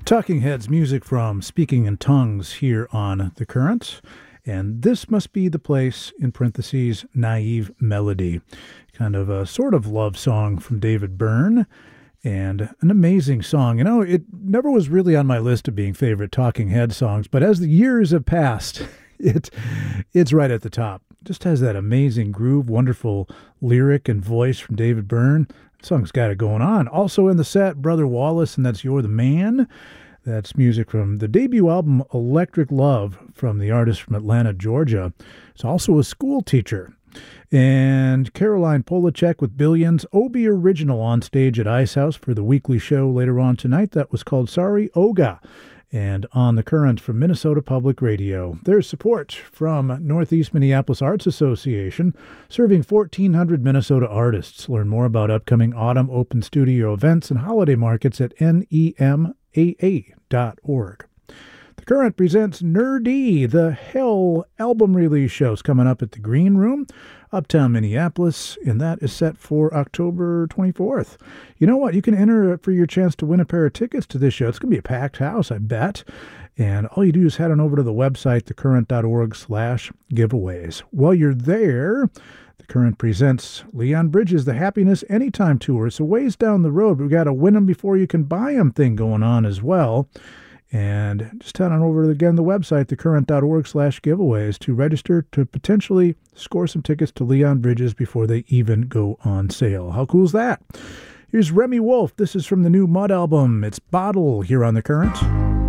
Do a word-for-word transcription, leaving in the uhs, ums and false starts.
Talking Heads music from Speaking in Tongues here on The Current. And This Must Be the Place, in parentheses, Naive Melody. Kind of a sort of love song from David Byrne. And an amazing song. You know, it never was really on my list of being favorite Talking Head songs, but as the years have passed, it it's right at the top. It just has that amazing groove, wonderful lyric and voice from David Byrne. Song's got it going on. Also in the set, Brother Wallace, and that's You're the Man. That's music from the debut album Electric Love from the artist from Atlanta, Georgia. He's also a school teacher. And Caroline Polachek with Billions, Obi original on stage at Ice House for the weekly show later on tonight. That was called Sorry Oga. And On the Current from Minnesota Public Radio. There's support from Northeast Minneapolis Arts Association, serving fourteen hundred Minnesota artists. Learn more about upcoming autumn open studio events and holiday markets at N E M A A dot org. The Current presents Nerdy, the Hell album release shows coming up at the Green Room, uptown Minneapolis, and that is set for October twenty-fourth. You know what? You can enter for your chance to win a pair of tickets to this show. It's going to be a packed house, I bet. And all you do is head on over to the website, the current dot org slash giveaways. While you're there, The Current presents Leon Bridges' The Happiness Anytime Tour. It's a ways down the road, but we got a win them before you can buy them thing going on as well. And just head on over to, again, the website, the current dot org slash giveaways, to register to potentially score some tickets to Leon Bridges before they even go on sale. How cool is that? Here's Remy Wolf. This is from the new Mud album. It's Bottle here on The Current.